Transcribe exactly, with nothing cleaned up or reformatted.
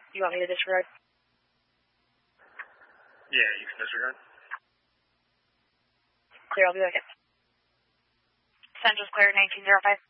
You want me to disregard? Yeah, you can disregard. Clear, I'll be back in. Central's clear, nineteen oh five.